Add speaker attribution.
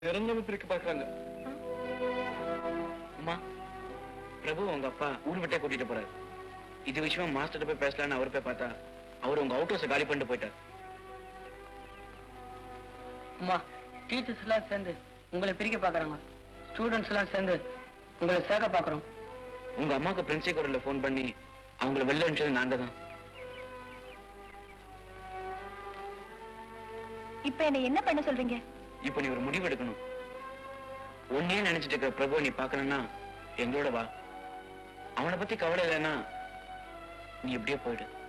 Speaker 1: இறந்தவங்க பிரிக்க பாக்குறாங்க. அம்மா, பிரபு உங்க அப்பா ஊர் விட்டே கூட்டிட்டு போறாரு. இது விஷயமா மாஸ்டர் போய் பேசலான்னு அவர் போய் பார்த்தா அவர் உங்க அவுட் ஹவுஸ் காலி பண்ணிட்டு போயிட்டார்.
Speaker 2: அம்மா, டீச்சர்ஸ் எல்லாம் சேர்ந்து உங்களை பிரிக்க பாக்குறாங்க. ஸ்டூடெண்ட்ஸ் எல்லாம் சேர்ந்து உங்களை சேர்க்க பாக்குறோம்.
Speaker 1: உங்க அம்மாவுக்கு பிரின்சிபல் போன் பண்ணி அவங்களை வெளில அனுப்பிச்சது நாங்க தான்.
Speaker 3: இப்ப என்ன என்ன பண்ண சொல்றீங்க?
Speaker 1: இப்ப நீ ஒரு முடிவு எடுக்கணும். உன்னே நினைச்சிட்டு இருக்க பிரபு நீ பாக்கணும்னா எங்களோட வா. அவனை பத்தி கவலை இல்லைன்னா நீ எப்படியோ போயிடு.